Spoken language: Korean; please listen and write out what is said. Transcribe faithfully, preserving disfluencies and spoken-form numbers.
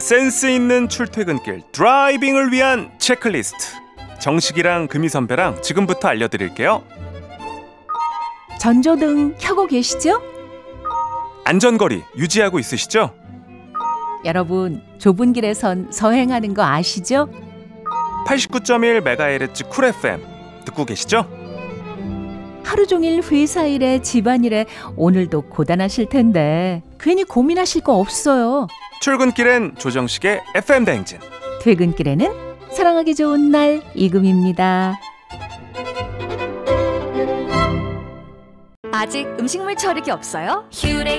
센스 있는 출퇴근길 드라이빙을 위한 체크리스트. 정식이랑 금희 선배랑 지금부터 알려드릴게요. 전조등 켜고 계시죠? 안전거리 유지하고 있으시죠? 여러분, 좁은 길에선 서행하는 거 아시죠? 팔십구 점 일 메가헤르츠 쿨 에프엠 듣고 계시죠? 하루 종일 회사 일에 집안일에 오늘도 고단하실 텐데 괜히 고민하실 거 없어요. 출근길엔 조정식의 에프엠 대행진. 퇴근길에는 사랑하기 좋은 날 이금입니다. 아직 음식물 처리기 없어요? 휴레